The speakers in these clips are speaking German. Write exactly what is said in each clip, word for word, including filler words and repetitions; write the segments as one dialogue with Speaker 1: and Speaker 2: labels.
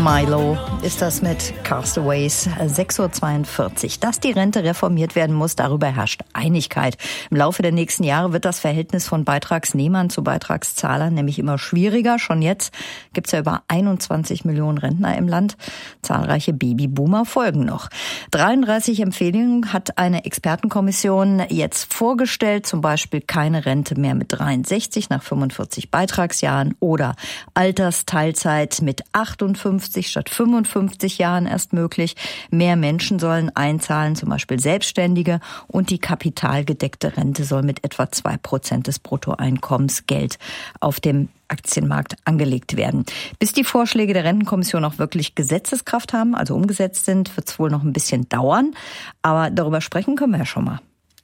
Speaker 1: Milo ist das mit Castaways, sechs Uhr zweiundvierzig. Dass die Rente reformiert werden muss, darüber herrscht Einigkeit. Im Laufe der nächsten Jahre wird das Verhältnis von Beitragsnehmern zu Beitragszahlern nämlich immer schwieriger. Schon jetzt gibt es ja über einundzwanzig Millionen Rentner im Land. Zahlreiche Babyboomer folgen noch. dreiunddreißig Empfehlungen hat eine Expertenkommission jetzt vorgestellt. Zum Beispiel keine Rente mehr mit dreiundsechzig nach fünfundvierzig Beitragsjahren oder Altersteilzeit mit achtundfünfzig statt fünfundfünfzig Jahren erst möglich. Mehr Menschen sollen einzahlen, zum Beispiel Selbstständige, und die kapitalgedeckte Rente soll mit etwa zwei Prozent des Bruttoeinkommens Geld auf dem Aktienmarkt angelegt werden. Bis die Vorschläge der Rentenkommission auch wirklich Gesetzeskraft haben, also umgesetzt sind, wird es wohl noch ein bisschen dauern. Aber darüber sprechen können wir ja schon mal.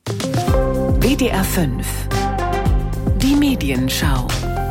Speaker 2: W D R fünf. Die Medienschau.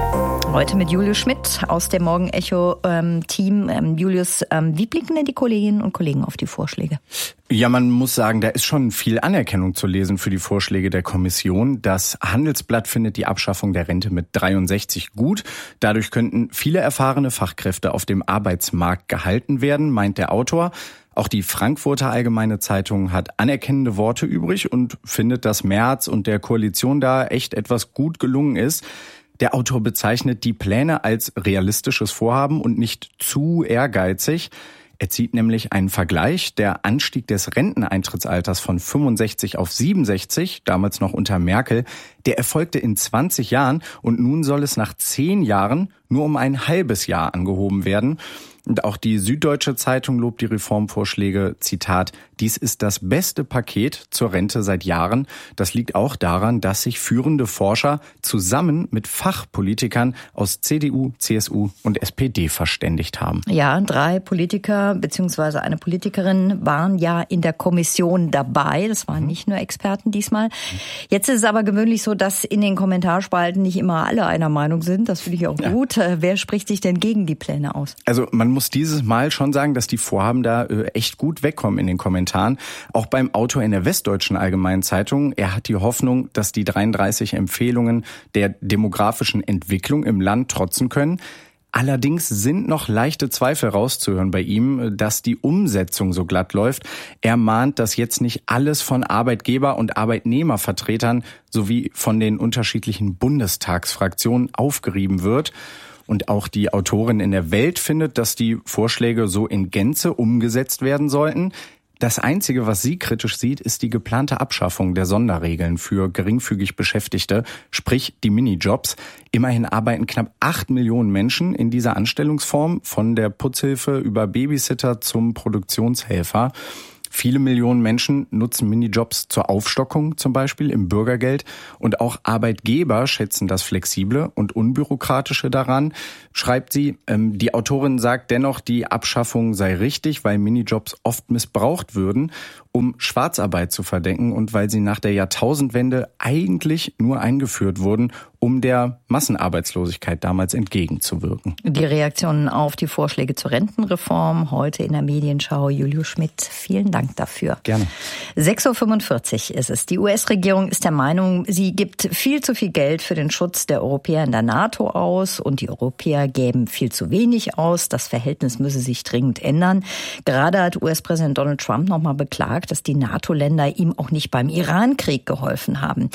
Speaker 1: Heute mit Julius Schmidt aus dem Morgen-Echo-Team. Ähm, Julius, ähm, wie blicken denn die Kolleginnen und Kollegen auf die Vorschläge?
Speaker 3: Ja, man muss sagen, da ist schon viel Anerkennung zu lesen für die Vorschläge der Kommission. Das Handelsblatt findet die Abschaffung der Rente mit dreiundsechzig gut. Dadurch könnten viele erfahrene Fachkräfte auf dem Arbeitsmarkt gehalten werden, meint der Autor. Auch die Frankfurter Allgemeine Zeitung hat anerkennende Worte übrig und findet, dass Merz und der Koalition da echt etwas gut gelungen ist. Der Autor bezeichnet die Pläne als realistisches Vorhaben und nicht zu ehrgeizig. Er zieht nämlich einen Vergleich. Der Anstieg des Renteneintrittsalters von fünfundsechzig auf siebenundsechzig, damals noch unter Merkel, der erfolgte in zwanzig Jahren und nun soll es nach zehn Jahren nur um ein halbes Jahr angehoben werden. Und auch die Süddeutsche Zeitung lobt die Reformvorschläge, Zitat, dies ist das beste Paket zur Rente seit Jahren. Das liegt auch daran, dass sich führende Forscher zusammen mit Fachpolitikern aus C D U, C S U und S P D verständigt haben.
Speaker 1: Ja, drei Politiker bzw. eine Politikerin waren ja in der Kommission dabei. Das waren nicht nur Experten diesmal. Jetzt ist es aber gewöhnlich so, dass in den Kommentarspalten nicht immer alle einer Meinung sind. Das finde ich auch gut. Ja. Wer spricht sich denn gegen die Pläne aus?
Speaker 3: Also man muss dieses Mal schon sagen, dass die Vorhaben da echt gut wegkommen in den Kommentaren. Auch beim Autor in der Westdeutschen Allgemeinen Zeitung. Er hat die Hoffnung, dass die dreiunddreißig Empfehlungen der demografischen Entwicklung im Land trotzen können. Allerdings sind noch leichte Zweifel rauszuhören bei ihm, dass die Umsetzung so glatt läuft. Er mahnt, dass jetzt nicht alles von Arbeitgeber- und Arbeitnehmervertretern sowie von den unterschiedlichen Bundestagsfraktionen aufgerieben wird. Und auch die Autorin in der Welt findet, dass die Vorschläge so in Gänze umgesetzt werden sollten. Das Einzige, was sie kritisch sieht, ist die geplante Abschaffung der Sonderregeln für geringfügig Beschäftigte, sprich die Minijobs. Immerhin arbeiten knapp acht Millionen Menschen in dieser Anstellungsform, von der Putzhilfe über Babysitter zum Produktionshelfer. Viele Millionen Menschen nutzen Minijobs zur Aufstockung, zum Beispiel im Bürgergeld. Und auch Arbeitgeber schätzen das Flexible und Unbürokratische daran, schreibt sie. Ähm, die Autorin sagt dennoch, die Abschaffung sei richtig, weil Minijobs oft missbraucht würden, um Schwarzarbeit zu verdecken und weil sie nach der Jahrtausendwende eigentlich nur eingeführt wurden, um der Massenarbeitslosigkeit damals entgegenzuwirken.
Speaker 1: Die Reaktionen auf die Vorschläge zur Rentenreform heute in der Medienschau. Julius Schmidt, vielen Dank dafür.
Speaker 3: Gerne.
Speaker 1: sechs Uhr fünfundvierzig ist es. Die U S-Regierung ist der Meinung, sie gibt viel zu viel Geld für den Schutz der Europäer in der NATO aus und die Europäer gäben viel zu wenig aus. Das Verhältnis müsse sich dringend ändern. Gerade hat U S-Präsident Donald Trump nochmal beklagt, dass die NATO-Länder ihm auch nicht beim Iran-Krieg geholfen haben.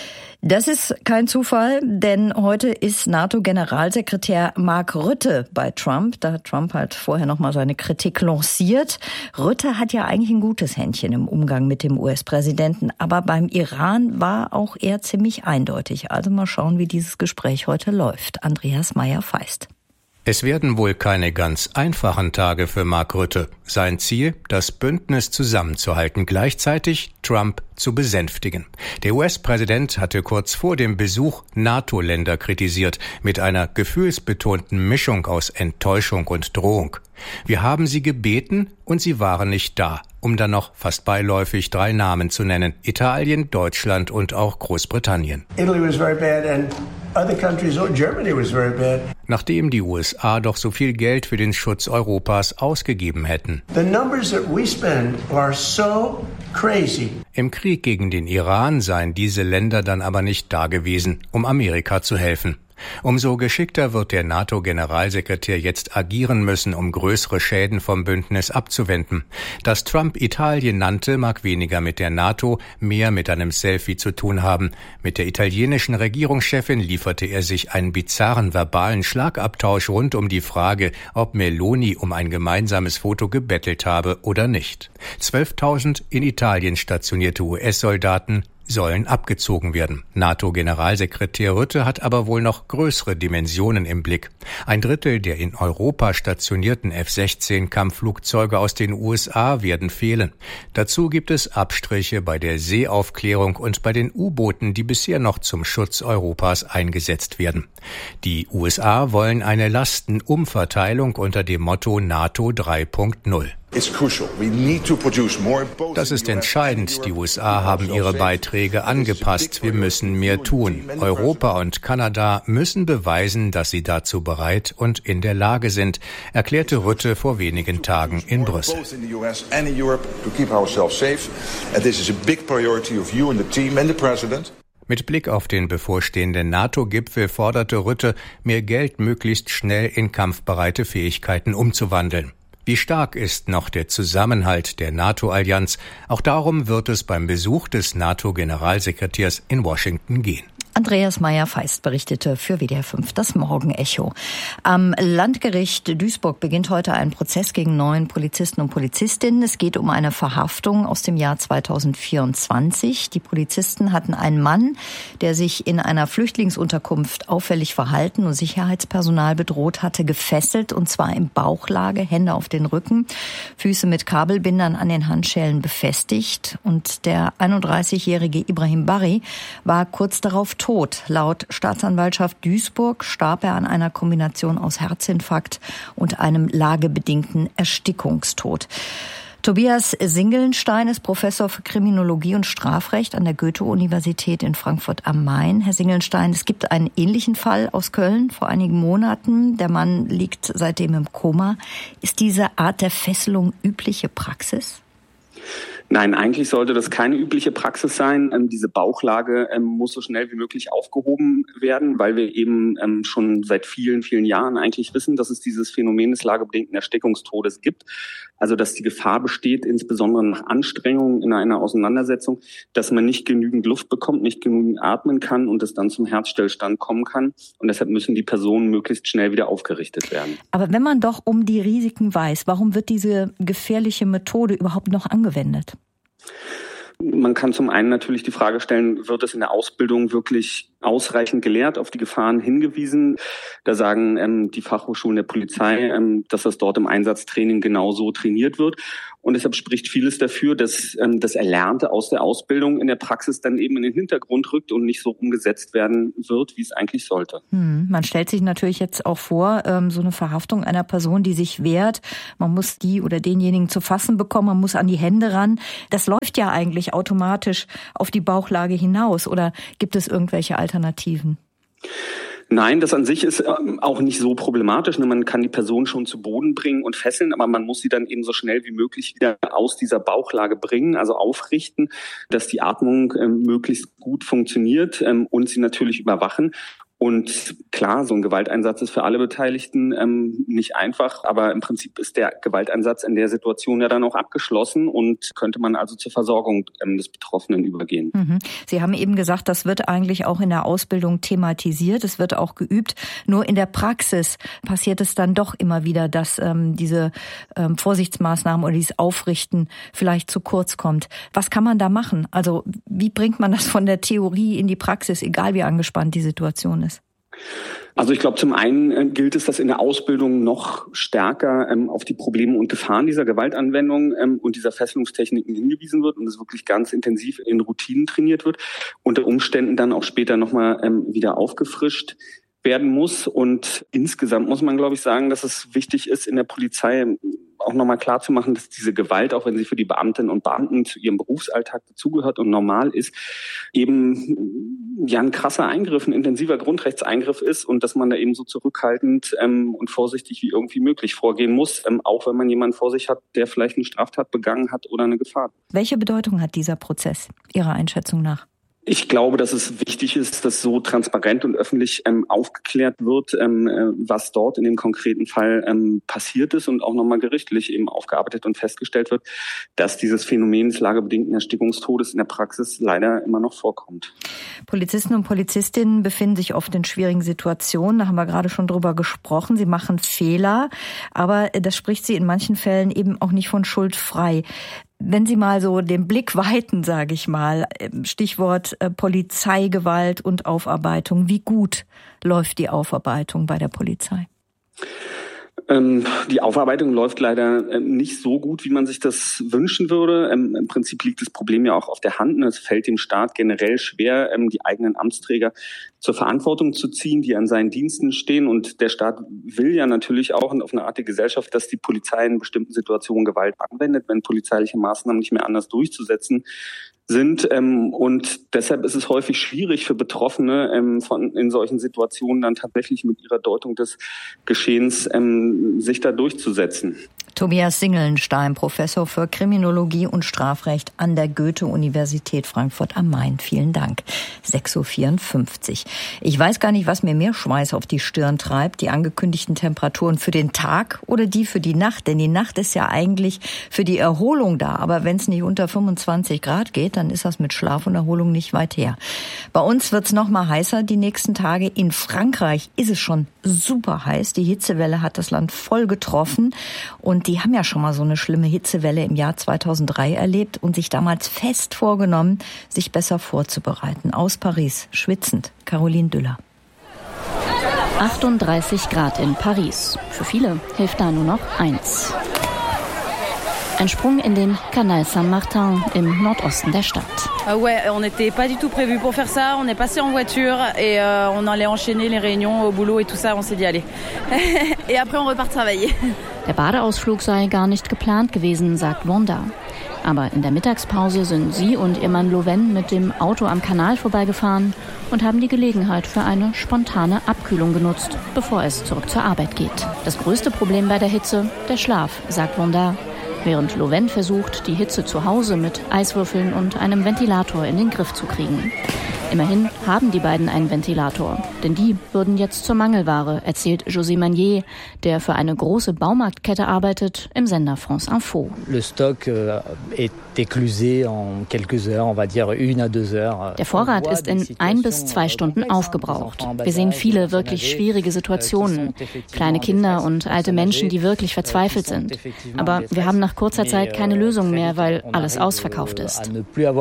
Speaker 1: Das ist kein Zufall, denn heute ist NATO-Generalsekretär Mark Rutte bei Trump. Da hat Trump halt vorher nochmal seine Kritik lanciert. Rutte hat ja eigentlich ein gutes Händchen im Umgang mit dem U S-Präsidenten, aber beim Iran war auch er ziemlich eindeutig. Also mal schauen, wie dieses Gespräch heute läuft. Andreas Meyer-Feist.
Speaker 4: Es werden wohl keine ganz einfachen Tage für Mark Rutte. Sein Ziel, das Bündnis zusammenzuhalten, gleichzeitig Trump zu besänftigen. Der U S-Präsident hatte kurz vor dem Besuch NATO-Länder kritisiert, mit einer gefühlsbetonten Mischung aus Enttäuschung und Drohung. Wir haben sie gebeten und sie waren nicht da, um dann noch fast beiläufig drei Namen zu nennen: Italien, Deutschland und auch Großbritannien.
Speaker 5: Italy was very bad and other countries, oh, Germany was very bad.
Speaker 4: Nachdem die U S A doch so viel Geld für den Schutz Europas ausgegeben hätten.
Speaker 5: The numbers that we spend are so crazy.
Speaker 4: Im Krieg gegen den Iran seien diese Länder dann aber nicht da gewesen, um Amerika zu helfen. Umso geschickter wird der NATO-Generalsekretär jetzt agieren müssen, um größere Schäden vom Bündnis abzuwenden. Dass Trump Italien nannte, mag weniger mit der NATO, mehr mit einem Selfie zu tun haben. Mit der italienischen Regierungschefin lieferte er sich einen bizarren verbalen Schlagabtausch rund um die Frage, ob Meloni um ein gemeinsames Foto gebettelt habe oder nicht. zwölftausend in Italien stationierte U S-Soldaten sollen abgezogen werden. NATO-Generalsekretär Rutte hat aber wohl noch größere Dimensionen im Blick. Ein Drittel der in Europa stationierten F sechzehn Kampfflugzeuge aus den U S A werden fehlen. Dazu gibt es Abstriche bei der Seeaufklärung und bei den U-Booten, die bisher noch zum Schutz Europas eingesetzt werden. Die U S A wollen eine Lastenumverteilung unter dem Motto NATO drei Punkt null. Das ist entscheidend. Die U S A haben ihre Beiträge angepasst. Wir müssen mehr tun. Europa und Kanada müssen beweisen, dass sie dazu bereit und in der Lage sind, erklärte Rutte vor wenigen Tagen in Brüssel. Mit Blick auf den bevorstehenden NATO-Gipfel forderte Rutte, mehr Geld möglichst schnell in kampfbereite Fähigkeiten umzuwandeln. Wie stark ist noch der Zusammenhalt der NATO-Allianz? Auch darum wird es beim Besuch des NATO-Generalsekretärs in Washington gehen.
Speaker 1: Andreas Meyer-Feist berichtete für W D R fünf das Morgenecho. Am Landgericht Duisburg beginnt heute ein Prozess gegen neun Polizisten und Polizistinnen. Es geht um eine Verhaftung aus dem Jahr zweitausendvierundzwanzig. Die Polizisten hatten einen Mann, der sich in einer Flüchtlingsunterkunft auffällig verhalten und Sicherheitspersonal bedroht hatte, gefesselt, und zwar in Bauchlage, Hände auf den Rücken, Füße mit Kabelbindern an den Handschellen befestigt. Und der einunddreißigjährige Ibrahim Barry war kurz darauf tot. Laut Staatsanwaltschaft Duisburg starb er an einer Kombination aus Herzinfarkt und einem lagebedingten Erstickungstod. Tobias Singelnstein ist Professor für Kriminologie und Strafrecht an der Goethe-Universität in Frankfurt am Main. Herr Singelnstein, es gibt einen ähnlichen Fall aus Köln vor einigen Monaten. Der Mann liegt seitdem im Koma. Ist diese Art der Fesselung übliche Praxis?
Speaker 6: Nein, eigentlich sollte das keine übliche Praxis sein. Ähm, diese Bauchlage ähm, muss so schnell wie möglich aufgehoben werden, weil wir eben ähm, schon seit vielen, vielen Jahren eigentlich wissen, dass es dieses Phänomen des lagebedingten Erstickungstodes gibt. Also dass die Gefahr besteht, insbesondere nach Anstrengungen in einer Auseinandersetzung, dass man nicht genügend Luft bekommt, nicht genügend atmen kann und es dann zum Herzstillstand kommen kann. Und deshalb müssen die Personen möglichst schnell wieder aufgerichtet werden.
Speaker 1: Aber wenn man doch um die Risiken weiß, warum wird diese gefährliche Methode überhaupt noch angewendet?
Speaker 6: Man kann zum einen natürlich die Frage stellen, wird es in der Ausbildung wirklich ausreichend gelehrt, auf die Gefahren hingewiesen? Da sagen ähm, die Fachhochschulen der Polizei, ähm, dass das dort im Einsatztraining genauso trainiert wird. Und deshalb spricht vieles dafür, dass ähm, das Erlernte aus der Ausbildung in der Praxis dann eben in den Hintergrund rückt und nicht so umgesetzt werden wird, wie es eigentlich sollte.
Speaker 1: Hm, man stellt sich natürlich jetzt auch vor, ähm, so eine Verhaftung einer Person, die sich wehrt. Man muss die oder denjenigen zu fassen bekommen, man muss an die Hände ran. Das läuft ja eigentlich automatisch auf die Bauchlage hinaus. Oder gibt es irgendwelche Alternativen?
Speaker 6: Nein, das an sich ist auch nicht so problematisch. Man kann die Person schon zu Boden bringen und fesseln, aber man muss sie dann eben so schnell wie möglich wieder aus dieser Bauchlage bringen, also aufrichten, dass die Atmung möglichst gut funktioniert und sie natürlich überwachen. Und klar, so ein Gewalteinsatz ist für alle Beteiligten ähm, nicht einfach, aber im Prinzip ist der Gewalteinsatz in der Situation ja dann auch abgeschlossen und könnte man also zur Versorgung ähm, des Betroffenen übergehen.
Speaker 1: Mhm. Sie haben eben gesagt, das wird eigentlich auch in der Ausbildung thematisiert, es wird auch geübt. Nur in der Praxis passiert es dann doch immer wieder, dass ähm, diese ähm, Vorsichtsmaßnahmen oder dieses Aufrichten vielleicht zu kurz kommt. Was kann man da machen? Also wie bringt man das von der Theorie in die Praxis, egal wie angespannt die Situation ist?
Speaker 6: Also ich glaube, zum einen äh, gilt es, dass in der Ausbildung noch stärker ähm, auf die Probleme und Gefahren dieser Gewaltanwendung ähm, und dieser Fesselungstechniken hingewiesen wird und es wirklich ganz intensiv in Routinen trainiert wird, unter Umständen dann auch später nochmal ähm, wieder aufgefrischt werden muss. Und insgesamt muss man, glaube ich, sagen, dass es wichtig ist, in der Polizei auch nochmal klar zu machen, dass diese Gewalt, auch wenn sie für die Beamtinnen und Beamten zu ihrem Berufsalltag dazugehört und normal ist, eben ja ein krasser Eingriff, ein intensiver Grundrechtseingriff ist und dass man da eben so zurückhaltend ähm, und vorsichtig wie irgendwie möglich vorgehen muss, ähm, auch wenn man jemanden vor sich hat, der vielleicht eine Straftat begangen hat oder eine Gefahr.
Speaker 1: Welche Bedeutung hat dieser Prozess Ihrer Einschätzung nach?
Speaker 6: Ich glaube, dass es wichtig ist, dass so transparent und öffentlich ähm, aufgeklärt wird, ähm, äh, was dort in dem konkreten Fall ähm, passiert ist und auch nochmal gerichtlich eben aufgearbeitet und festgestellt wird, dass dieses Phänomen des lagebedingten Erstickungstodes in der Praxis leider immer noch vorkommt.
Speaker 1: Polizisten und Polizistinnen befinden sich oft in schwierigen Situationen. Da haben wir gerade schon drüber gesprochen. Sie machen Fehler, aber das spricht sie in manchen Fällen eben auch nicht von Schuld frei. Wenn Sie mal so den Blick weiten, sage ich mal, Stichwort äh, Polizeigewalt und Aufarbeitung, wie gut läuft die Aufarbeitung bei der Polizei?
Speaker 6: Ähm, die Aufarbeitung läuft leider ähm, nicht so gut, wie man sich das wünschen würde. Ähm, im Prinzip liegt das Problem ja auch auf der Hand. Es fällt dem Staat generell schwer, ähm, die eigenen Amtsträger zur Verantwortung zu ziehen, die an seinen Diensten stehen. Und der Staat will ja natürlich auch auf eine Art die Gesellschaft, dass die Polizei in bestimmten Situationen Gewalt anwendet, wenn polizeiliche Maßnahmen nicht mehr anders durchzusetzen sind. Ähm, und deshalb ist es häufig schwierig für Betroffene, ähm, von in solchen Situationen dann tatsächlich mit ihrer Deutung des Geschehens ähm, sich da durchzusetzen.
Speaker 1: Tobias Singelnstein, Professor für Kriminologie und Strafrecht an der Goethe-Universität Frankfurt am Main. Vielen Dank. sechs Uhr vierundfünfzig. Ich weiß gar nicht, was mir mehr Schweiß auf die Stirn treibt, die angekündigten Temperaturen für den Tag oder die für die Nacht. Denn die Nacht ist ja eigentlich für die Erholung da. Aber wenn es nicht unter fünfundzwanzig Grad geht, dann ist das mit Schlaf und Erholung nicht weit her. Bei uns wird es noch mal heißer die nächsten Tage. In Frankreich ist es schon super heiß. Die Hitzewelle hat das Land voll getroffen. Und die haben ja schon mal so eine schlimme Hitzewelle im Jahr zweitausenddrei erlebt und sich damals fest vorgenommen, sich besser vorzubereiten. Aus Paris, schwitzend, Caroline Düller.
Speaker 7: achtunddreißig Grad in Paris. Für viele hilft da nur noch eins. Ein Sprung in den Canal Saint-Martin im Nordosten der Stadt.
Speaker 8: Uh, ouais, on n'était pas du tout prévu pour faire ça. On est passé en voiture et euh, on allait enchaîner les réunions au boulot et tout ça. On s'est dit allez. Et après on repart travailler.
Speaker 7: Der Badeausflug sei gar nicht geplant gewesen, sagt Wanda. Aber in der Mittagspause sind sie und ihr Mann Loven mit dem Auto am Kanal vorbeigefahren und haben die Gelegenheit für eine spontane Abkühlung genutzt, bevor es zurück zur Arbeit geht. Das größte Problem bei der Hitze, der Schlaf, sagt Wanda. Während Loven versucht, die Hitze zu Hause mit Eiswürfeln und einem Ventilator in den Griff zu kriegen. Immerhin haben die beiden einen Ventilator, denn die würden jetzt zur Mangelware, erzählt José Magnier, der für eine große Baumarktkette arbeitet, im Sender France Info.
Speaker 9: Le stock est éclusé en quelques heures, on va dire une à deux heures.
Speaker 7: Der Vorrat ist in ein bis zwei Stunden aufgebraucht. Wir sehen viele wirklich schwierige Situationen, kleine Kinder und alte Menschen, die wirklich verzweifelt sind. Aber wir haben nach kurzer Zeit keine Lösung mehr, weil alles ausverkauft ist.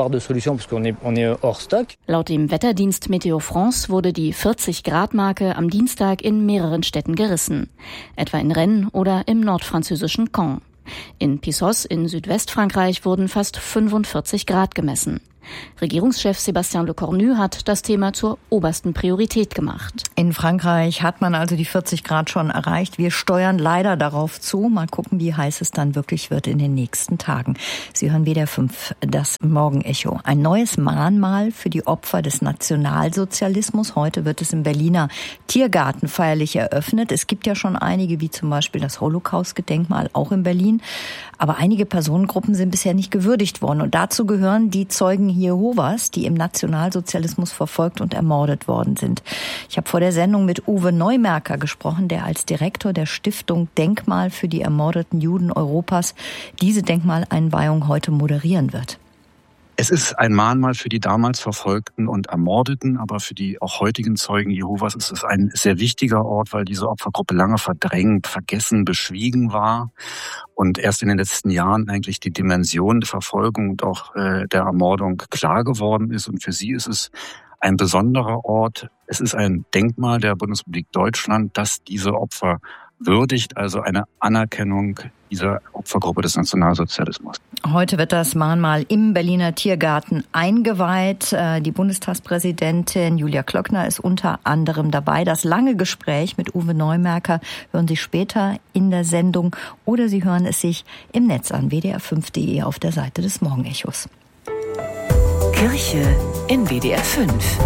Speaker 7: Laut dem Wetterdienst Météo France wurde die vierzig-Grad-Marke am Dienstag in mehreren Städten gerissen, etwa in Rennes oder im nordfranzösischen Caen. In Pissos in Südwestfrankreich wurden fast fünfundvierzig Grad gemessen. Regierungschef Sébastien Lecornu hat das Thema zur obersten Priorität gemacht.
Speaker 1: In Frankreich hat man also die vierzig Grad schon erreicht. Wir steuern leider darauf zu. Mal gucken, wie heiß es dann wirklich wird in den nächsten Tagen. Sie hören W D R fünf, das Morgenecho. Ein neues Mahnmal für die Opfer des Nationalsozialismus. Heute wird es im Berliner Tiergarten feierlich eröffnet. Es gibt ja schon einige, wie zum Beispiel das Holocaust-Gedenkmal, auch in Berlin. Aber einige Personengruppen sind bisher nicht gewürdigt worden. Und dazu gehören die Zeugen Jehovas, die im Nationalsozialismus verfolgt und ermordet worden sind. Ich habe vor der Sendung mit Uwe Neumerker gesprochen, der als Direktor der Stiftung Denkmal für die ermordeten Juden Europas diese Denkmaleinweihung heute moderieren wird.
Speaker 10: Es ist ein Mahnmal für die damals Verfolgten und Ermordeten, aber für die auch heutigen Zeugen Jehovas ist es ein sehr wichtiger Ort, weil diese Opfergruppe lange verdrängt, vergessen, beschwiegen war und erst in den letzten Jahren eigentlich die Dimension der Verfolgung und auch äh, der Ermordung klar geworden ist. Und für sie ist es ein besonderer Ort. Es ist ein Denkmal der Bundesrepublik Deutschland, das diese Opfer würdigt, also eine Anerkennung dieser Opfergruppe des Nationalsozialismus.
Speaker 1: Heute wird das Mahnmal im Berliner Tiergarten eingeweiht. Die Bundestagspräsidentin Julia Klöckner ist unter anderem dabei. Das lange Gespräch mit Uwe Neumerker hören Sie später in der Sendung oder Sie hören es sich im Netz an, w d r fünf punkt d e auf der Seite des Morgenechos.
Speaker 2: Kirche in W D R fünf.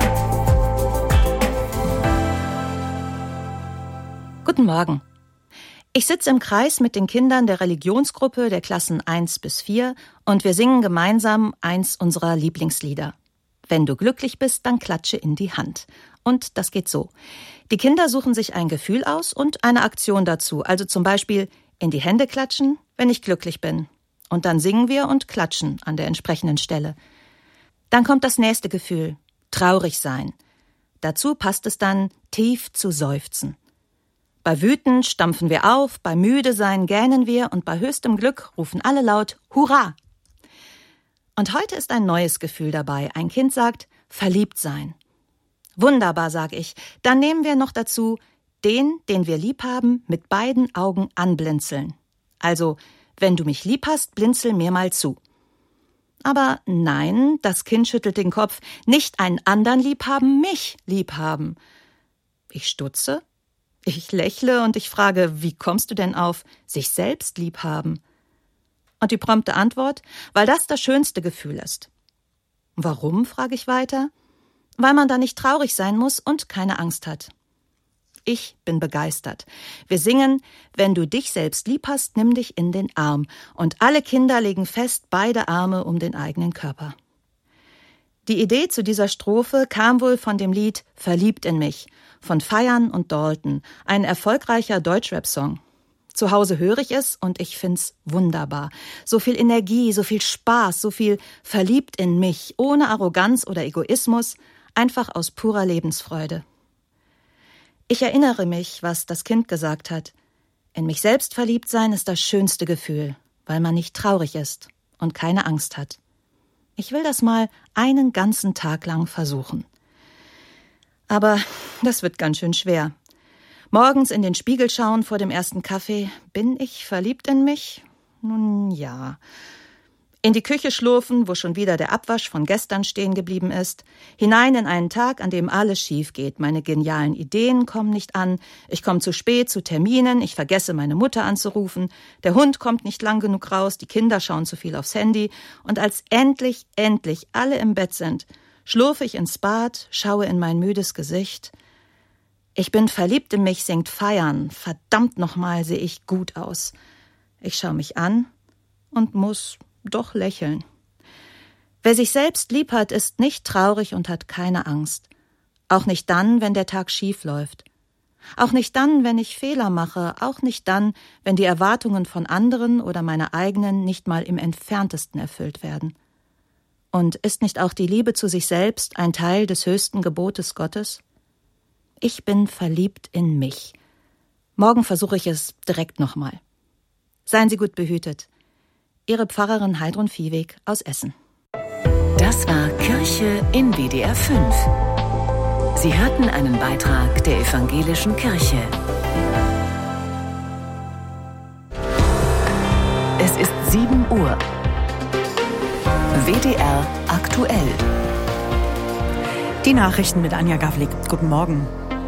Speaker 11: Guten Morgen. Ich sitze im Kreis mit den Kindern der Religionsgruppe der Klassen eins bis vier und wir singen gemeinsam eins unserer Lieblingslieder. wenn du glücklich bist, dann klatsche in die Hand. Und das geht so. Die Kinder suchen sich ein Gefühl aus und eine Aktion dazu. Also zum Beispiel in die Hände klatschen, wenn ich glücklich bin. Und dann singen wir und klatschen an der entsprechenden Stelle. Dann kommt das nächste Gefühl, traurig sein. Dazu passt es dann, tief zu seufzen. Bei Wüten stampfen wir auf, bei müde sein gähnen wir und bei höchstem Glück rufen alle laut Hurra! Und heute ist ein neues Gefühl dabei. Ein Kind sagt, verliebt sein. Wunderbar, sag ich. Dann nehmen wir noch dazu, den, den wir lieb haben, mit beiden Augen anblinzeln. Also, wenn du mich lieb hast, blinzel mir mal zu. Aber nein, das Kind schüttelt den Kopf, nicht einen anderen lieb haben, mich lieb haben. Ich stutze, ich lächle und ich frage, wie kommst du denn auf sich selbst lieb haben? Und die prompte Antwort, weil das das schönste Gefühl ist. Warum, frage ich weiter? Weil man da nicht traurig sein muss und keine Angst hat. Ich bin begeistert. Wir singen, wenn du dich selbst lieb hast, nimm dich in den Arm. Und alle Kinder legen fest beide Arme um den eigenen Körper. Die Idee zu dieser Strophe kam wohl von dem Lied Verliebt in mich von Feiern und Dalton, ein erfolgreicher Deutschrap-Song. Zu Hause höre ich es und ich find's wunderbar. So viel Energie, so viel Spaß, so viel verliebt in mich, ohne Arroganz oder Egoismus, einfach aus purer Lebensfreude. Ich erinnere mich, was das Kind gesagt hat. In mich selbst verliebt sein ist das schönste Gefühl, weil man nicht traurig ist und keine Angst hat. Ich will das mal einen ganzen Tag lang versuchen. Aber das wird ganz schön schwer. Morgens in den Spiegel schauen vor dem ersten Kaffee. Bin ich verliebt in mich? Nun ja. In die Küche schlurfen, wo schon wieder der Abwasch von gestern stehen geblieben ist. Hinein in einen Tag, an dem alles schief geht. Meine genialen Ideen kommen nicht an. Ich komme zu spät zu Terminen. Ich vergesse, meine Mutter anzurufen. Der Hund kommt nicht lang genug raus. Die Kinder schauen zu viel aufs Handy. Und als endlich, endlich alle im Bett sind, schlurfe ich ins Bad, schaue in mein müdes Gesicht. Ich bin verliebt in mich, singt Feiern. Verdammt nochmal, sehe ich gut aus. Ich schaue mich an und muss doch lächeln. Wer sich selbst lieb hat, ist nicht traurig und hat keine Angst. Auch nicht dann, wenn der Tag schief läuft. Auch nicht dann, wenn ich Fehler mache. Auch nicht dann, wenn die Erwartungen von anderen oder meine eigenen nicht mal im Entferntesten erfüllt werden. Und ist nicht auch die Liebe zu sich selbst ein Teil des höchsten Gebotes Gottes? Ich bin verliebt in mich. Morgen versuche ich es direkt nochmal. Seien Sie gut behütet. Ihre Pfarrerin Heidrun Viehweg aus Essen.
Speaker 2: Das war Kirche in W D R fünf. Sie hörten einen Beitrag der Evangelischen Kirche. Es ist sieben Uhr. W D R aktuell.
Speaker 12: Die Nachrichten mit Anja Gavlik. Guten Morgen.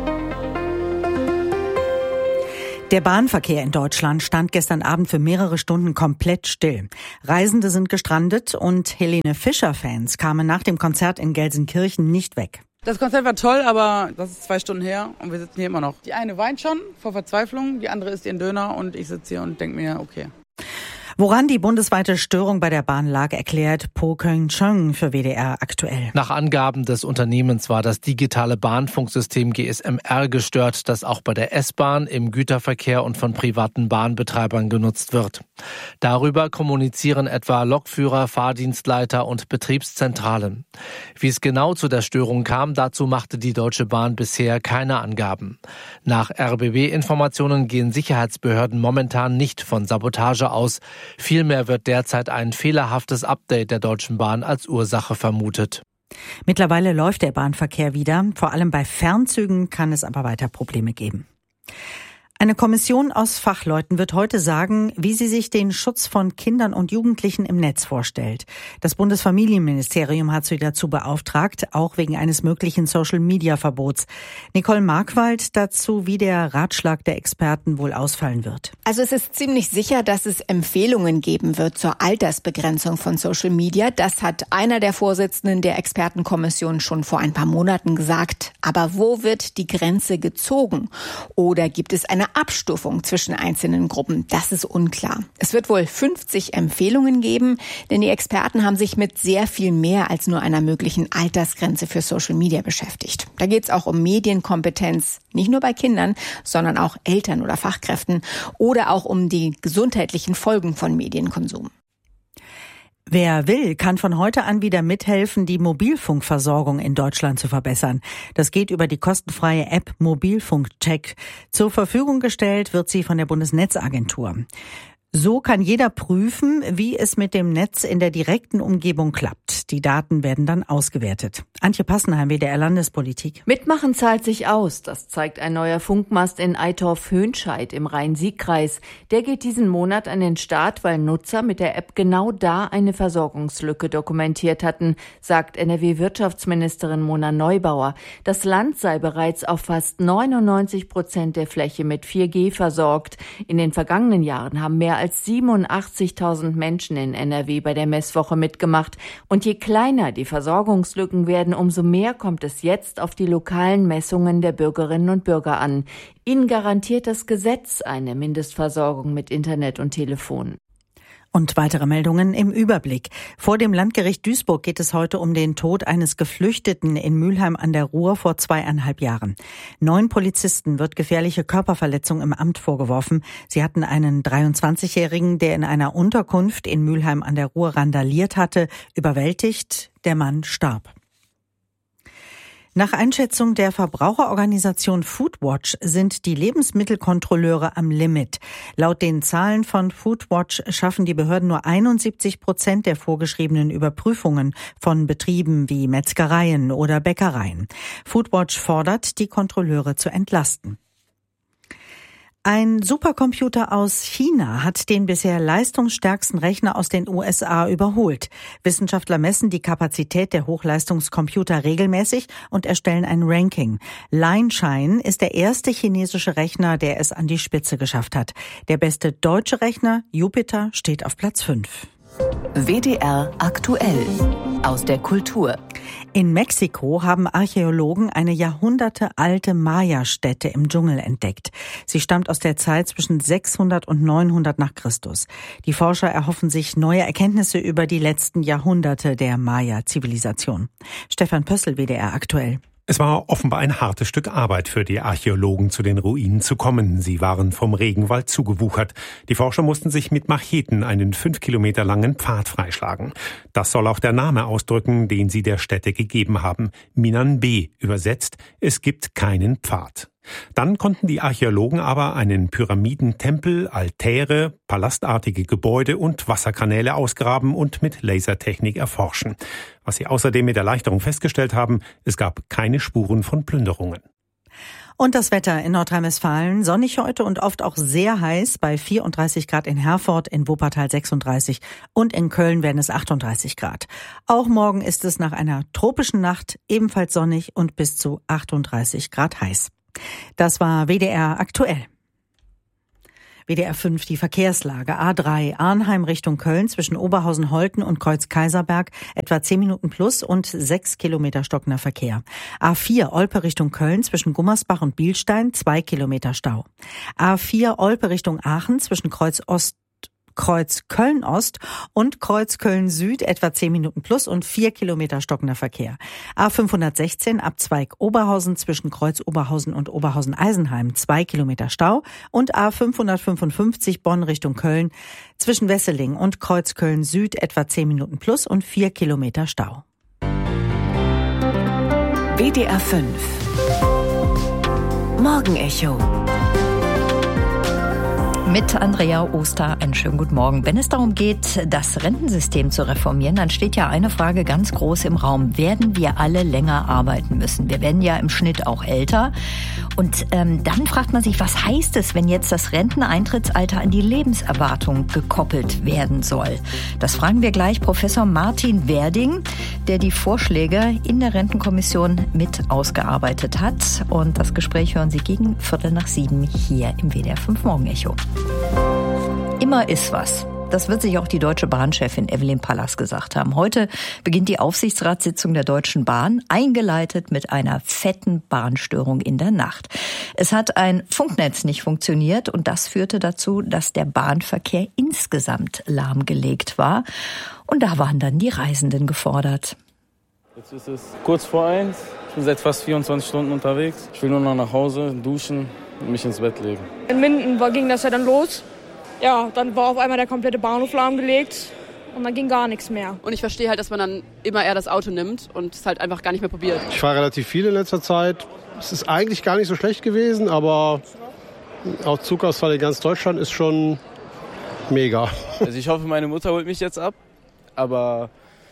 Speaker 12: Der Bahnverkehr in Deutschland stand gestern Abend für mehrere Stunden komplett still. Reisende sind gestrandet und Helene Fischer-Fans kamen nach dem Konzert in Gelsenkirchen nicht weg.
Speaker 13: Das Konzert war toll, aber das ist zwei Stunden her und wir sitzen hier immer noch. Die eine weint schon vor Verzweiflung, die andere isst ihren Döner und ich sitze hier und denke mir, okay.
Speaker 12: Woran die bundesweite Störung bei der Bahn lag, erklärt Po Keung-cheung für W D R aktuell.
Speaker 14: Nach Angaben des Unternehmens war das digitale Bahnfunksystem G S M R gestört, das auch bei der S-Bahn, im Güterverkehr und von privaten Bahnbetreibern genutzt wird. Darüber kommunizieren etwa Lokführer, Fahrdienstleiter und Betriebszentralen. Wie es genau zu der Störung kam, dazu machte die Deutsche Bahn bisher keine Angaben. Nach R B B-Informationen gehen Sicherheitsbehörden momentan nicht von Sabotage aus. Vielmehr wird derzeit ein fehlerhaftes Update der Deutschen Bahn als Ursache vermutet.
Speaker 12: Mittlerweile läuft der Bahnverkehr wieder. Vor allem bei Fernzügen kann es aber weiter Probleme geben. Eine Kommission aus Fachleuten wird heute sagen, wie sie sich den Schutz von Kindern und Jugendlichen im Netz vorstellt. Das Bundesfamilienministerium hat sie dazu beauftragt, auch wegen eines möglichen Social-Media-Verbots. Nicole Markwald dazu, wie der Ratschlag der Experten wohl ausfallen wird.
Speaker 15: Also es ist ziemlich sicher, dass es Empfehlungen geben wird zur Altersbegrenzung von Social Media. Das hat einer der Vorsitzenden der Expertenkommission schon vor ein paar Monaten gesagt. Aber wo wird die Grenze gezogen? Oder gibt es eine eine Abstufung zwischen einzelnen Gruppen, das ist unklar. Es wird wohl fünfzig Empfehlungen geben, denn die Experten haben sich mit sehr viel mehr als nur einer möglichen Altersgrenze für Social Media beschäftigt. Da geht es auch um Medienkompetenz, nicht nur bei Kindern, sondern auch Eltern oder Fachkräften oder auch um die gesundheitlichen Folgen von Medienkonsum.
Speaker 12: Wer will, kann von heute an wieder mithelfen, die Mobilfunkversorgung in Deutschland zu verbessern. Das geht über die kostenfreie App Mobilfunkcheck. Zur Verfügung gestellt wird sie von der Bundesnetzagentur. So kann jeder prüfen, wie es mit dem Netz in der direkten Umgebung klappt. Die Daten werden dann ausgewertet. Antje Passenheim, W D R Landespolitik.
Speaker 16: Mitmachen zahlt sich aus. Das zeigt ein neuer Funkmast in Eitorf-Hönscheid im Rhein-Sieg-Kreis. Der geht diesen Monat an den Start, weil Nutzer mit der App genau da eine Versorgungslücke dokumentiert hatten, sagt N R W-Wirtschaftsministerin Mona Neubauer. Das Land sei bereits auf fast neunundneunzig Prozent der Fläche mit vier G versorgt. In den vergangenen Jahren haben mehr als siebenundachtzigtausend Menschen in N R W bei der Messwoche mitgemacht. Und je kleiner die Versorgungslücken werden, umso mehr kommt es jetzt auf die lokalen Messungen der Bürgerinnen und Bürger an. Ihnen garantiert das Gesetz eine Mindestversorgung mit Internet und Telefon.
Speaker 12: Und weitere Meldungen im Überblick. Vor dem Landgericht Duisburg geht es heute um den Tod eines Geflüchteten in Mülheim an der Ruhr vor zweieinhalb Jahren. Neun Polizisten wird gefährliche Körperverletzung im Amt vorgeworfen. Sie hatten einen dreiundzwanzigjährigen, der in einer Unterkunft in Mülheim an der Ruhr randaliert hatte, überwältigt. Der Mann starb. Nach Einschätzung der Verbraucherorganisation Foodwatch sind die Lebensmittelkontrolleure am Limit. Laut den Zahlen von Foodwatch schaffen die Behörden nur einundsiebzig Prozent der vorgeschriebenen Überprüfungen von Betrieben wie Metzgereien oder Bäckereien. Foodwatch fordert, die Kontrolleure zu entlasten. Ein Supercomputer aus China hat den bisher leistungsstärksten Rechner aus den U S A überholt. Wissenschaftler messen die Kapazität der Hochleistungscomputer regelmäßig und erstellen ein Ranking. Lineshine ist der erste chinesische Rechner, der es an die Spitze geschafft hat. Der beste deutsche Rechner, Jupiter, steht auf Platz fünf.
Speaker 2: W D R aktuell aus der Kultur.
Speaker 12: In Mexiko haben Archäologen eine jahrhundertealte Maya-Stätte im Dschungel entdeckt. Sie stammt aus der Zeit zwischen sechshundert und neunhundert nach Christus. Die Forscher erhoffen sich neue Erkenntnisse über die letzten Jahrhunderte der Maya-Zivilisation. Stefan Pössl, W D R aktuell.
Speaker 17: Es war offenbar ein hartes Stück Arbeit für die Archäologen, zu den Ruinen zu kommen. Sie waren vom Regenwald zugewuchert. Die Forscher mussten sich mit Macheten einen fünf Kilometer langen Pfad freischlagen. Das soll auch der Name ausdrücken, den sie der Stätte gegeben haben. Minanbe, übersetzt, es gibt keinen Pfad. Dann konnten die Archäologen aber einen Pyramidentempel, Altäre, palastartige Gebäude und Wasserkanäle ausgraben und mit Lasertechnik erforschen. Was sie außerdem mit Erleichterung festgestellt haben, es gab keine Spuren von Plünderungen.
Speaker 12: Und das Wetter in Nordrhein-Westfalen, sonnig heute und oft auch sehr heiß, bei vierunddreißig Grad in Herford, in Wuppertal sechsunddreißig und in Köln werden es achtunddreißig Grad. Auch morgen ist es nach einer tropischen Nacht ebenfalls sonnig und bis zu achtunddreißig Grad heiß. Das war W D R aktuell. W D R fünf, die Verkehrslage. A drei, Arnheim Richtung Köln zwischen Oberhausen-Holten und Kreuz-Kaiserberg, etwa zehn Minuten plus und sechs Kilometer stockender Verkehr. A vier, Olpe Richtung Köln zwischen Gummersbach und Bielstein, zwei Kilometer Stau. A vier, Olpe Richtung Aachen zwischen Kreuz Ost Kreuz Köln-Ost und Kreuz Köln-Süd, etwa zehn Minuten plus und vier Kilometer stockender Verkehr. A fünfhundertsechzehn, Abzweig Oberhausen zwischen Kreuz Oberhausen und Oberhausen-Eisenheim, zwei Kilometer Stau. Und A fünfhundertfünfundfünfzig, Bonn Richtung Köln zwischen Wesseling und Kreuz Köln-Süd, etwa zehn Minuten plus und vier Kilometer Stau.
Speaker 2: W D R fünf Morgenecho
Speaker 1: mit Andrea Oster. Einen schönen guten Morgen. Wenn es darum geht, das Rentensystem zu reformieren, dann steht ja eine Frage ganz groß im Raum. Werden wir alle länger arbeiten müssen? Wir werden ja im Schnitt auch älter. Und ähm, dann fragt man sich, was heißt es, wenn jetzt das Renteneintrittsalter an die Lebenserwartung gekoppelt werden soll? Das fragen wir gleich Professor Martin Werding, der die Vorschläge in der Rentenkommission mit ausgearbeitet hat. Und das Gespräch hören Sie gegen Viertel nach sieben hier im W D R fünf Morgenecho. Immer ist was. Das wird sich auch die Deutsche Bahnchefin Evelyn Pallas gesagt haben. Heute beginnt die Aufsichtsratssitzung der Deutschen Bahn, eingeleitet mit einer fetten Bahnstörung in der Nacht. Es hat ein Funknetz nicht funktioniert und das führte dazu, dass der Bahnverkehr insgesamt lahmgelegt war. Und da waren dann die Reisenden gefordert.
Speaker 18: Jetzt ist es kurz vor eins. Ich bin seit fast vierundzwanzig Stunden unterwegs. Ich will nur noch nach Hause, duschen und mich ins Bett legen.
Speaker 19: In Minden ging das ja dann los. Ja, dann war auf einmal der komplette Bahnhof lahmgelegt und dann ging gar nichts mehr.
Speaker 20: Und ich verstehe halt, dass man dann immer eher das Auto nimmt und es halt einfach gar nicht mehr probiert.
Speaker 21: Ich fahre relativ viel in letzter Zeit. Es ist eigentlich gar nicht so schlecht gewesen, aber auch Zugausfall in ganz Deutschland ist schon mega.
Speaker 18: Also ich hoffe, meine Mutter holt mich jetzt ab, aber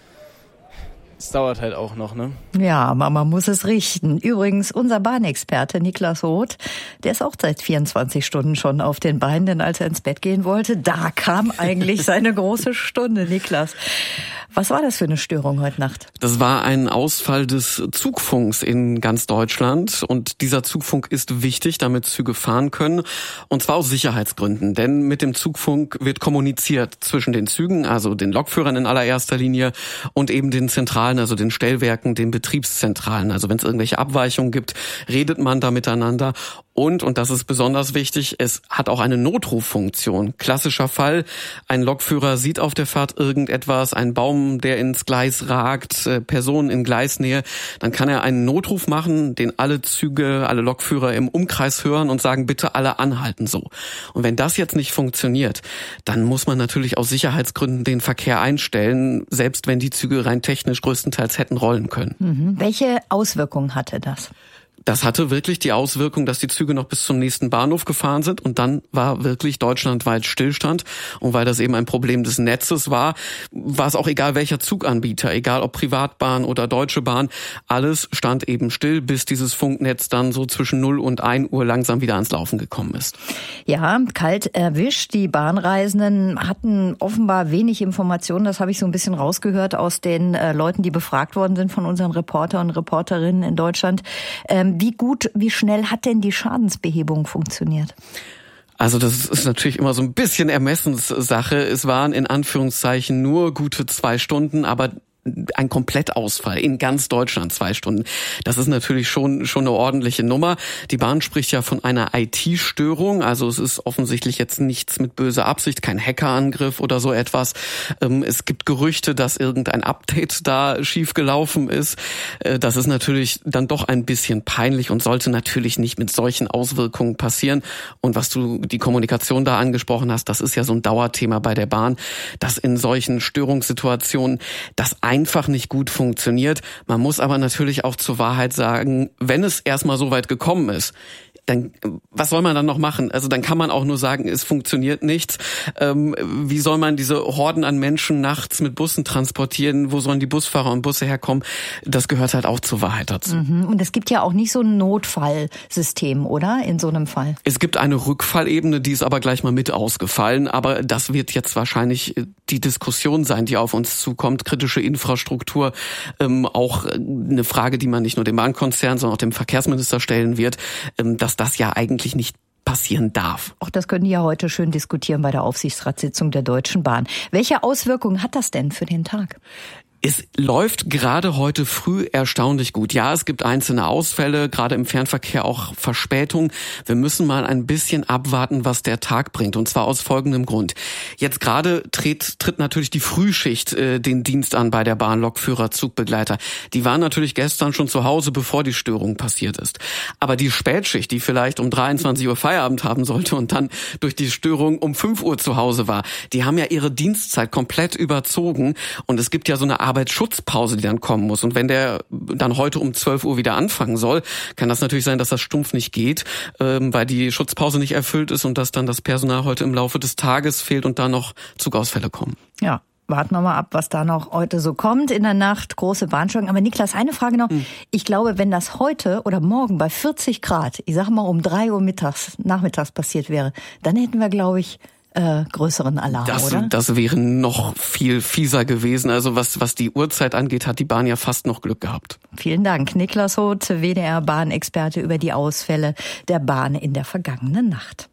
Speaker 18: es dauert halt auch noch, ne?
Speaker 1: Ja, Mama muss es richten. Übrigens, unser Bahnexperte Niklas Roth, der ist auch seit vierundzwanzig Stunden schon auf den Beinen, denn als er ins Bett gehen wollte, da kam eigentlich seine große Stunde. Niklas, was war das für eine Störung heute Nacht?
Speaker 22: Das war ein Ausfall des Zugfunks in ganz Deutschland. Und dieser Zugfunk ist wichtig, damit Züge fahren können. Und zwar aus Sicherheitsgründen. Denn mit dem Zugfunk wird kommuniziert zwischen den Zügen, also den Lokführern in allererster Linie, und eben den Zentralen, also den Stellwerken, den Betriebszentralen. Also wenn es irgendwelche Abweichungen gibt, redet man da miteinander. Und, und das ist besonders wichtig, es hat auch eine Notruffunktion. Klassischer Fall, ein Lokführer sieht auf der Fahrt irgendetwas, ein Baum, der ins Gleis ragt, Personen in Gleisnähe, dann kann er einen Notruf machen, den alle Züge, alle Lokführer im Umkreis hören und sagen, bitte alle anhalten so. Und wenn das jetzt nicht funktioniert, dann muss man natürlich aus Sicherheitsgründen den Verkehr einstellen, selbst wenn die Züge rein technisch größtenteils hätten rollen können.
Speaker 1: Mhm. Welche Auswirkungen hatte das?
Speaker 22: Das hatte wirklich die Auswirkung, dass die Züge noch bis zum nächsten Bahnhof gefahren sind und dann war wirklich deutschlandweit Stillstand. Und weil das eben ein Problem des Netzes war, war es auch egal welcher Zuganbieter, egal ob Privatbahn oder Deutsche Bahn, alles stand eben still, bis dieses Funknetz dann so zwischen null und ein Uhr langsam wieder ans Laufen gekommen ist.
Speaker 1: Ja, kalt erwischt. Die Bahnreisenden hatten offenbar wenig Informationen. Das habe ich so ein bisschen rausgehört aus den äh, Leuten, die befragt worden sind von unseren Reporter und Reporterinnen in Deutschland. Ähm, Wie gut, wie schnell hat denn die Schadensbehebung funktioniert?
Speaker 22: Also das ist natürlich immer so ein bisschen Ermessenssache. Es waren in Anführungszeichen nur gute zwei Stunden, aber ein Komplettausfall in ganz Deutschland, zwei Stunden. Das ist natürlich schon schon eine ordentliche Nummer. Die Bahn spricht ja von einer I T-Störung, also es ist offensichtlich jetzt nichts mit böser Absicht, kein Hackerangriff oder so etwas. Es gibt Gerüchte, dass irgendein Update da schiefgelaufen ist. Das ist natürlich dann doch ein bisschen peinlich und sollte natürlich nicht mit solchen Auswirkungen passieren. Und was du die Kommunikation da angesprochen hast, das ist ja so ein Dauerthema bei der Bahn, dass in solchen Störungssituationen das einfach nicht gut funktioniert. Man muss aber natürlich auch zur Wahrheit sagen, wenn es erstmal so weit gekommen ist, dann was soll man dann noch machen? Also dann kann man auch nur sagen, es funktioniert nichts. Ähm, wie soll man diese Horden an Menschen nachts mit Bussen transportieren? Wo sollen die Busfahrer und Busse herkommen? Das gehört halt auch zur Wahrheit dazu.
Speaker 1: Mhm. Und es gibt ja auch nicht so ein Notfallsystem, oder? In so einem Fall.
Speaker 22: Es gibt eine Rückfallebene, die ist aber gleich mal mit ausgefallen. Aber das wird jetzt wahrscheinlich die Diskussion sein, die auf uns zukommt. Kritische Infrastruktur, ähm, auch eine Frage, die man nicht nur dem Bahnkonzern, sondern auch dem Verkehrsminister stellen wird, ähm, dass das ja eigentlich nicht passieren darf.
Speaker 1: Auch das können die ja heute schön diskutieren bei der Aufsichtsratssitzung der Deutschen Bahn. Welche Auswirkungen hat das denn für den Tag?
Speaker 22: Es läuft gerade heute früh erstaunlich gut. Ja, es gibt einzelne Ausfälle, gerade im Fernverkehr auch Verspätungen. Wir müssen mal ein bisschen abwarten, was der Tag bringt. Und zwar aus folgendem Grund. Jetzt gerade tritt, tritt natürlich die Frühschicht äh, den Dienst an bei der Bahn, Lokführer, Zugbegleiter. Die waren natürlich gestern schon zu Hause, bevor die Störung passiert ist. Aber die Spätschicht, die vielleicht um dreiundzwanzig Uhr Feierabend haben sollte und dann durch die Störung um fünf Uhr zu Hause war, die haben ja ihre Dienstzeit komplett überzogen. Und es gibt ja so eine Arbeitsschutzpause, die dann kommen muss. Und wenn der dann heute um zwölf Uhr wieder anfangen soll, kann das natürlich sein, dass das stumpf nicht geht, ähm, weil die Schutzpause nicht erfüllt ist und dass dann das Personal heute im Laufe des Tages fehlt und da noch Zugausfälle kommen.
Speaker 1: Ja. Warten wir mal ab, was da noch heute so kommt in der Nacht. Große Bahnstörungen. Aber Niklas, eine Frage noch. Hm. Ich glaube, wenn das heute oder morgen bei vierzig Grad, ich sag mal um drei Uhr mittags, nachmittags passiert wäre, dann hätten wir, glaube ich, Äh, größeren Alarm,
Speaker 22: das,
Speaker 1: oder?
Speaker 22: Das wäre noch viel fieser gewesen. Also was, was die Uhrzeit angeht, hat die Bahn ja fast noch Glück gehabt.
Speaker 1: Vielen Dank. Niklas Roth, W D R-Bahnexperte über die Ausfälle der Bahn in der vergangenen Nacht.